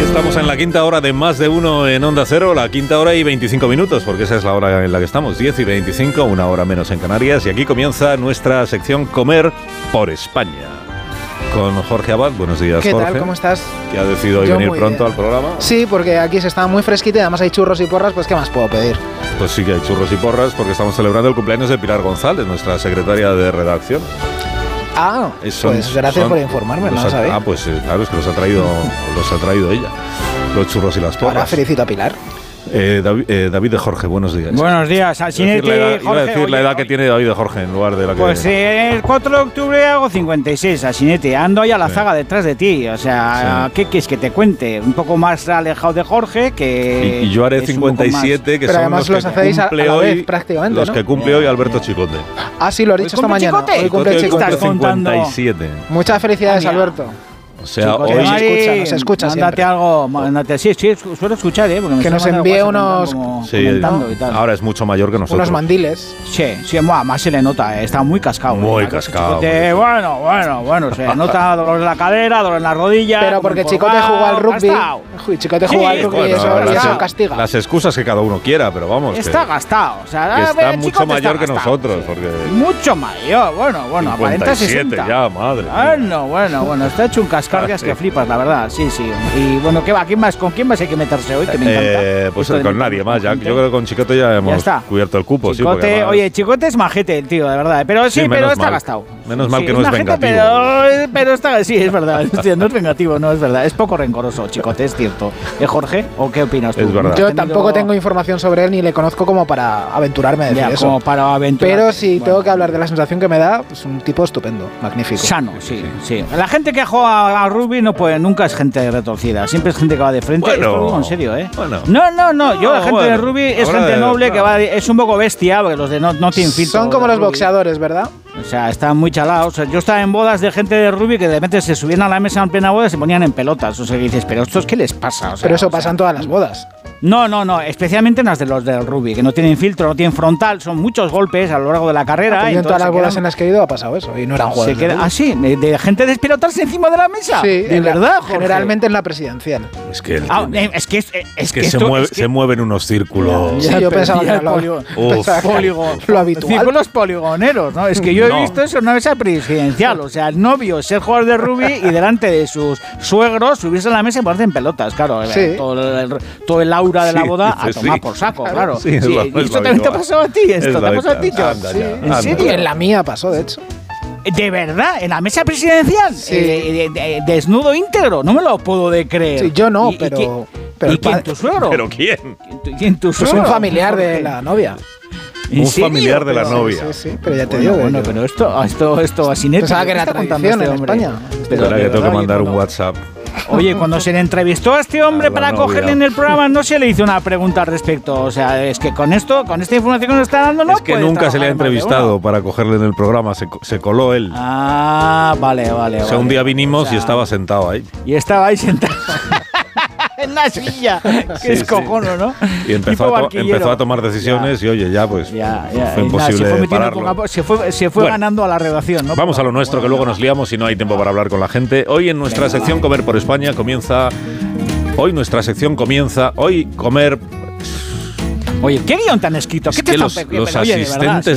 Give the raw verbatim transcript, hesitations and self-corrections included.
Estamos en la quinta hora de Más de Uno en Onda Cero, la quinta hora y veinticinco minutos, porque esa es la hora en la que estamos, diez y veinticinco, una hora menos en Canarias, y aquí comienza nuestra sección Comer por España. Con Jorge Abad, buenos días, ¿Qué Jorge. tal? ¿Cómo estás? Que ha decidido hoy Yo venir muy pronto bien. al programa. Sí, porque aquí se está muy fresquito y además hay churros y porras, pues ¿qué más puedo pedir? Pues sí que hay churros y porras, porque estamos celebrando el cumpleaños de Pilar González, nuestra secretaria de redacción. Ah, Son, pues gracias son, por informarme, no los lo ha, sabía. Ah, pues eh, claro, es que los ha traído, los ha traído ella, los churros y las porras. Ahora felicito a Pilar. Eh, David, eh, David de Jorge, buenos días. Buenos días, Alsinete, Iba a decir la edad, iba a Jorge, decir oye, la edad oye. que tiene David de Jorge en lugar de la que... Pues eh, el cuatro de octubre hago cincuenta y seis, Alsinete. Ando ahí a la Sí. zaga detrás de ti. O sea, Sí. ¿qué quieres que te cuente? Un poco más alejado de Jorge que... Y, y yo haré es un cincuenta y poco más- siete, que Pero son además los los que hacéis a- a cumple la vez, hoy, prácticamente, los ¿no? que cumple hoy Alberto Chicote. Ah, sí, lo he ¿Hoy dicho esta cumple mañana. Chicote? Hoy cumple ¿Qué Chicote. estás contando? cincuenta y siete. Muchas felicidades, Ah, mira. Alberto. O sea, Chicote, hoy... Nos Mari, escucha, nos escucha mándate siempre. algo, mándate, sí, sí, suelo escuchar, ¿eh? Porque me Que nos suele mandar envíe WhatsApp unos- como Sí, comentando y tal. ahora es mucho mayor que nosotros. Unos mandiles. Sí, sí, buah, más se le nota, eh, está muy cascado. Muy eh. cascado, Chicote, muy bueno, bueno, bueno, se nota dolor en la cadera, dolor en la rodilla. Pero como porque encorvado, Chicote jugó al rugby. gastado. Uy, Chicote Sí, jugó al rugby Bueno, y eso, y las, eso castiga. las excusas que cada uno quiera, pero vamos, que, Está gastado, o sea, que a está ver, mucho Chicote mayor está que gastado, nosotros, sí. porque... Mucho mayor, bueno, bueno, aparenta cincuenta y siete sesenta. ya, madre mía. Bueno, bueno, bueno, está hecho un cascarrias que flipas, la verdad, sí, sí. Y bueno, ¿qué va? ¿Quién más, ¿con quién más hay que meterse hoy? Que me encanta. Eh, pues Esto de con meternos nadie más, ya, gente. yo creo que con Chicote ya hemos está. cubierto el cupo. sí, Chicote, porque además- oye, Chicote es majete, el tío, de verdad. Pero sí, Sí, pero menos está mal. gastado. Menos mal Sí, que no es majete, vengativo. Pero, pero está, sí, es verdad. Hostia, no es vengativo, no es verdad. Es poco rencoroso, Chicote, es cierto. ¿Eh, Jorge? ¿O qué opinas tú? Es verdad. Yo ¿Has tenido- tampoco tengo información sobre él ni le conozco como para aventurarme a decir Ya, eso. como para aventurar. Pero si Bueno. tengo que hablar de la sensación que me da, es un tipo estupendo, magnífico. Sano, sí, sí. La gente que juega a rugby no puede, nunca es gente retorcida, siempre es gente que va de frente. Bueno, Esto lo digo en serio, ¿eh? bueno. No, no, no. Yo No, la gente bueno, de rugby es habrá gente de- noble que claro. va, de- es un poco bestia, porque los de no, no tienen filtro. Son como de los rugby. boxeadores, ¿verdad? O sea, están muy chalados. O sea, yo estaba en bodas de gente de rugby que de repente se subían a la mesa en plena boda y se ponían en pelotas. O sea, que dices, pero ¿estos qué les pasa? O sea, Pero eso o sea, pasa en todas las bodas. No, no, no. Especialmente en las de los del rugby, que no tienen filtro, no tienen frontal. Son muchos golpes a lo largo de la carrera. Pues yo en entonces todas las se bodas quedan- en las que he ido ha pasado eso y no eran se jugadores. de queda, rugby. ah, sí, de, de gente despelotarse encima de la mesa. Sí, de en la- verdad, Jorge. generalmente en la presidencial. Es que, él Ah, tiene- eh, es que es, es es que, que se, esto- mueve, es que- se mueven unos círculos. Sí, yo pensaba que ya era lo, polígono. pensaba que era Polígono. lo habitual. Círculos poligoneros, ¿no? Es que yo he No. visto eso en una mesa presidencial. O sea, el novio ser jugador de rugby y delante de sus suegros subirse a la mesa y ponerse en pelotas, claro. Sí. Todo, el, todo el aura de la Sí, boda a dices, tomar sí. por saco, claro. Sí, es Sí, lo- ¿y es lo esto también te ha habitual. pasado a ti? Es ¿Esto lo te ha pasado a ti, habitual. John? Anda ya, ¿En anda. serio? Y en la mía pasó, de hecho. ¿De verdad? ¿En la mesa presidencial? Sí. Eh, de- de- desnudo íntegro. No me lo puedo de creer. Sí, yo no, ¿Y- y pero- quién- pero ¿Y el quién? padre- ¿Tu suegro? ¿Pero quién? ¿Quién tu Pues suegro? un familiar de Jorge? la novia. ¿En Un serio? familiar de la Pero- novia. Sí, sí, pero ya te Bueno, digo. bueno, yo- pero esto, esto, esto así neto. Pensaba que ¿qué era está contando tradición este en hombre? España. Pero Espera de que tengo que verdad, mandar oye, un cuando- WhatsApp. Oye, cuando se le entrevistó a este hombre A la para novia. cogerle en el programa, no se le hizo una pregunta al respecto. O sea, es que con esto, con esta información que nos está dando, no es que puede nunca se le ha trabajar más de entrevistado uno. para cogerle en el programa, se, co- se coló él. Ah, vale, vale. o sea, vale. un día vinimos O sea, y estaba sentado ahí. Y estaba ahí sentado. En la silla, que Sí, es sí. cojono, ¿no? Y empezó Tipo a, to- barquillero. empezó a tomar decisiones y oye, ya pues Ya, ya. fue y nada, imposible se fue metiendo pararlo. poco a poco, se fue, se fue Bueno, ganando a la redacción, ¿no? Vamos a lo nuestro, que luego nos liamos y no hay tiempo para hablar con la gente. Hoy en nuestra Venga, sección va. Comer por España comienza... Hoy nuestra sección comienza... Hoy comer... Oye, ¿qué guión tan escrito? Es ¿Qué te que están los, pe- los pero, oye, de verdad, asistentes